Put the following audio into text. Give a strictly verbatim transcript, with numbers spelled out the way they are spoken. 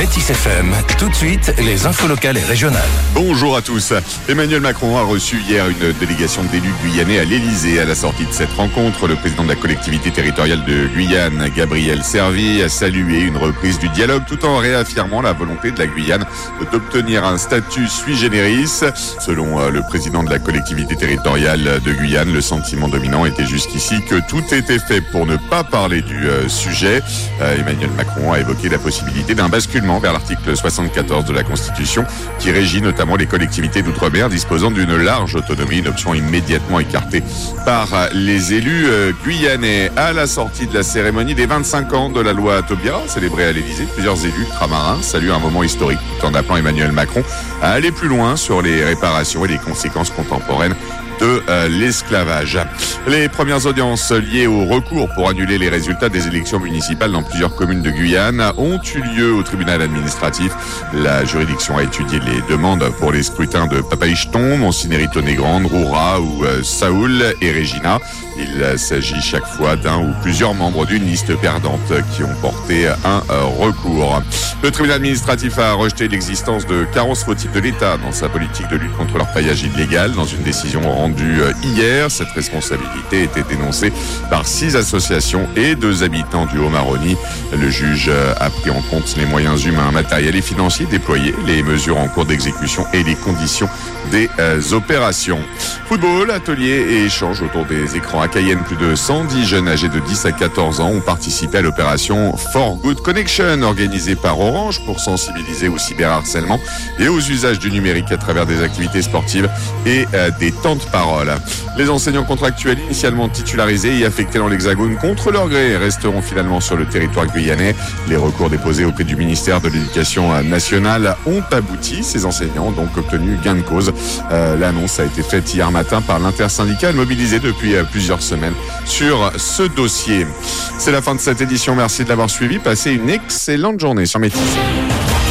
Métis F M, tout de suite, les infos locales et régionales. Bonjour à tous. Emmanuel Macron a reçu hier une délégation d'élus guyanais à l'Elysée. À la sortie de cette rencontre, le président de la collectivité territoriale de Guyane, Gabriel Serville, a salué une reprise du dialogue tout en réaffirmant la volonté de la Guyane d'obtenir un statut sui generis. Selon le président de la collectivité territoriale de Guyane, le sentiment dominant était jusqu'ici que tout était fait pour ne pas parler du sujet. Emmanuel Macron a évoqué la possibilité d'un basculement vers l'article soixante-quatorze de la Constitution qui régit notamment les collectivités d'outre-mer disposant d'une large autonomie, une option immédiatement écartée par les élus guyanais. À la sortie de la cérémonie des vingt-cinq ans de la loi Taubira, célébrée à l'Élysée, plusieurs élus ultramarins saluent un moment historique tout en appelant Emmanuel Macron à aller plus loin sur les réparations et les conséquences contemporaines de euh, l'esclavage. Les premières audiences liées au recours pour annuler les résultats des élections municipales dans plusieurs communes de Guyane ont eu lieu au tribunal administratif. La juridiction a étudié les demandes pour les scrutins de Papaïcheton, Monsinérito-Négrande, Roura ou euh, Saoul et Regina. Il s'agit chaque fois d'un ou plusieurs membres d'une liste perdante qui ont porté un euh, recours. Le tribunal administratif a rejeté l'existence de carences fautives de l'État dans sa politique de lutte contre l'orpaillage illégal dans une décision rendue hier. Cette responsabilité était dénoncée par six associations et deux habitants du Haut-Maroni. Le juge a pris en compte les moyens humains, matériels et financiers déployés, les mesures en cours d'exécution et les conditions des euh, opérations. Football, atelier et échange autour des écrans à Cayenne. Plus de cent dix jeunes âgés de dix à quatorze ans ont participé à l'opération For Good Connection organisée par Orange pour sensibiliser au cyberharcèlement et aux usages du numérique à travers des activités sportives et euh, des temps de parole. Les enseignants contractuels initialement titularisés et affectés dans l'Hexagone contre leur gré resteront finalement sur le territoire guyanais. Les recours déposés auprès du ministère de l'Éducation nationale ont abouti. Ces enseignants ont donc obtenu gain de cause. Euh, l'annonce a été faite hier matin par l'intersyndicale mobilisé depuis euh, plusieurs semaines sur ce dossier. C'est la fin de cette édition. Merci de l'avoir suivi. Passez une excellente journée sur Métis.